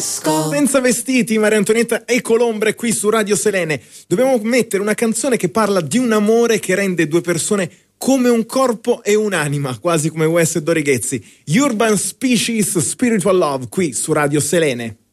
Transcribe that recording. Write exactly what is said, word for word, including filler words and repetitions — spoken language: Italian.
Senza vestiti, Maria Antonietta e Colombre qui su Radio Selene. Dobbiamo mettere una canzone che parla di un amore che rende due persone come un corpo e un'anima, quasi come Wes e Dori Ghezzi. Urban Species Spiritual Love qui su Radio Selene.